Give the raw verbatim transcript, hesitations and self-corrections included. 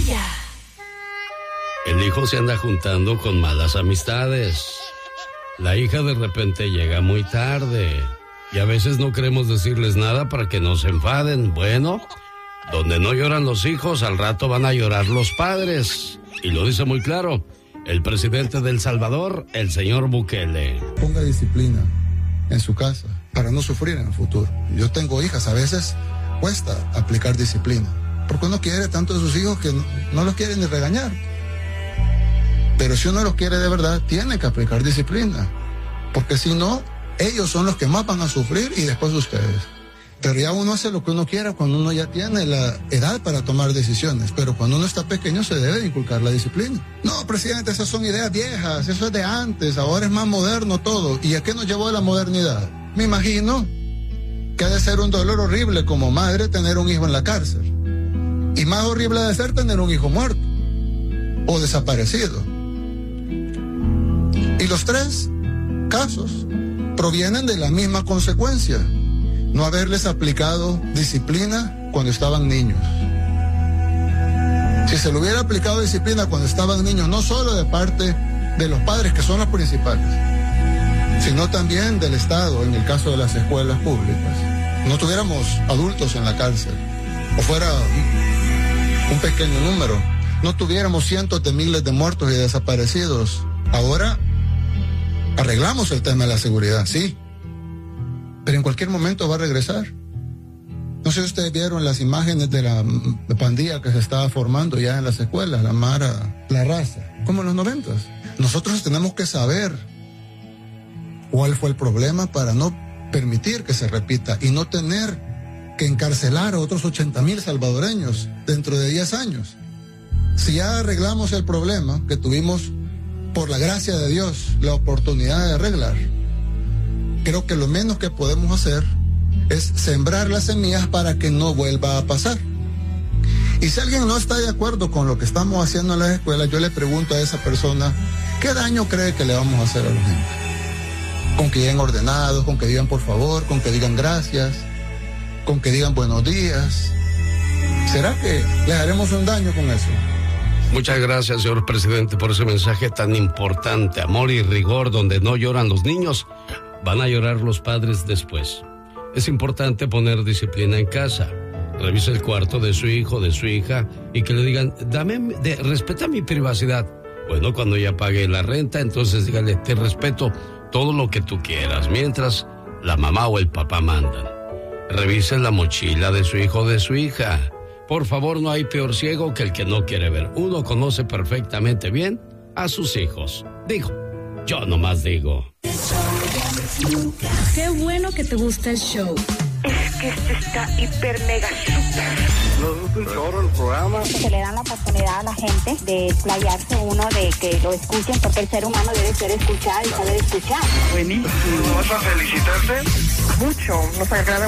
Estrella. El hijo se anda juntando con malas amistades. La hija de repente llega muy tarde. Y a veces no queremos decirles nada para que no se enfaden. Bueno, donde no lloran los hijos, al rato van a llorar los padres. Y lo dice muy claro el presidente de El Salvador, el señor Bukele. Ponga disciplina en su casa para no sufrir en el futuro. Yo tengo hijas, a veces cuesta aplicar disciplina, porque uno quiere tanto de sus hijos que no, no los quiere ni regañar. Pero si uno los quiere de verdad, tiene que aplicar disciplina, porque si no, ellos son los que más van a sufrir y después ustedes. Pero ya uno hace lo que uno quiera cuando uno ya tiene la edad para tomar decisiones. Pero cuando uno está pequeño se debe de inculcar la disciplina. No, presidente, esas son ideas viejas, eso es de antes, ahora es más moderno todo. ¿Y a qué nos llevó la modernidad? Me imagino que ha de ser un dolor horrible como madre tener un hijo en la cárcel. Y más horrible ha de ser tener un hijo muerto o desaparecido. Y los tres casos provienen de la misma consecuencia: no haberles aplicado disciplina cuando estaban niños. Si se le hubiera aplicado disciplina cuando estaban niños, no solo de parte de los padres, que son los principales, sino también del Estado, en el caso de las escuelas públicas, no tuviéramos adultos en la cárcel, o fuera un pequeño número, no tuviéramos cientos de miles de muertos y desaparecidos. Ahora arreglamos el tema de la seguridad, sí, pero en cualquier momento va a regresar. No sé si ustedes vieron las imágenes de la pandilla que se estaba formando ya en las escuelas, la Mara, la Raza, como en los noventas. Nosotros tenemos que saber cuál fue el problema para no permitir que se repita y no tener que encarcelar a otros ochenta mil salvadoreños dentro de diez años. Si ya arreglamos el problema que tuvimos, por la gracia de Dios, la oportunidad de arreglar, creo que lo menos que podemos hacer es sembrar las semillas para que no vuelva a pasar. Y si alguien no está de acuerdo con lo que estamos haciendo en las escuelas, yo le pregunto a esa persona, ¿qué daño cree que le vamos a hacer a los niños? Con que lleguen ordenados, con que digan por favor, con que digan gracias, con que digan buenos días. ¿Será que les haremos un daño con eso? Muchas gracias, señor presidente, por ese mensaje tan importante. Amor y rigor, donde no lloran los niños, van a llorar los padres después. Es importante poner disciplina en casa. Revise el cuarto de su hijo, de su hija, y que le digan, dame, de, respeta mi privacidad. Bueno, cuando ya pague la renta, entonces dígale, te respeto todo lo que tú quieras, mientras la mamá o el papá mandan. Revise la mochila de su hijo o de su hija. Por favor, no hay peor ciego que el que no quiere ver. Uno conoce perfectamente bien a sus hijos. Digo, yo nomás digo. Qué bueno que te gusta el show. Es que este está hiper mega super. Nos gusta un chorro el programa. Se le dan la oportunidad a la gente de explayarse uno, de que lo escuchen, porque el ser humano debe ser escuchado y saber escuchar. Buenísimo. ¿Vas a felicitarte? Mucho, nos agrada